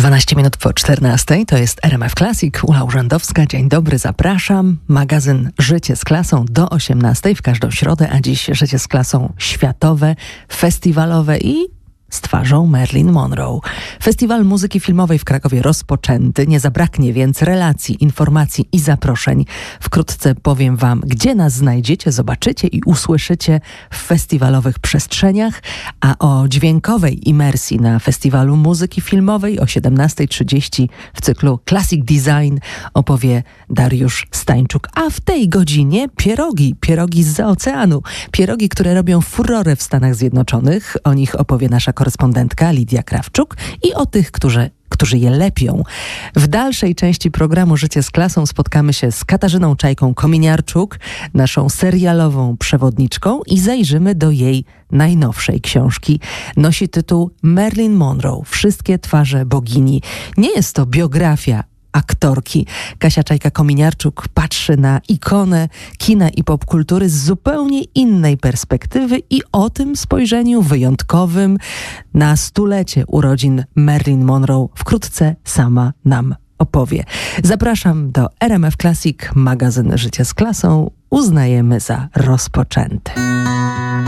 12 minut po 14. To jest RMF Classic. Ula Urzędowska. Dzień dobry, zapraszam. Magazyn Życie z klasą do 18 w każdą środę, a dziś Życie z klasą światowe, festiwalowe i z twarzą Marilyn Monroe. Festiwal Muzyki Filmowej w Krakowie rozpoczęty. Nie zabraknie więc relacji, informacji i zaproszeń. Wkrótce powiem wam, gdzie nas znajdziecie, zobaczycie i usłyszycie w festiwalowych przestrzeniach. A o dźwiękowej imersji na Festiwalu Muzyki Filmowej o 17:30 w cyklu Classic Design opowie Dariusz Stańczuk. A w tej godzinie pierogi zza oceanu. Pierogi, które robią furorę w Stanach Zjednoczonych. O nich opowie nasza korespondentka Lidia Krawczuk i o tych, którzy je lepią. W dalszej części programu Życie z klasą spotkamy się z Katarzyną Czajką-Kominiarczuk, naszą serialową przewodniczką, i zajrzymy do jej najnowszej książki. Nosi tytuł Marilyn Monroe. Wszystkie twarze bogini. Nie jest to biografia aktorki. Kasia Czajka-Kominiarczuk patrzy na ikonę kina i popkultury z zupełnie innej perspektywy i o tym spojrzeniu wyjątkowym na 100-lecie urodzin Marilyn Monroe wkrótce sama nam opowie. Zapraszam do RMF Classic, magazyn Życie z klasą. Uznajemy za rozpoczęty.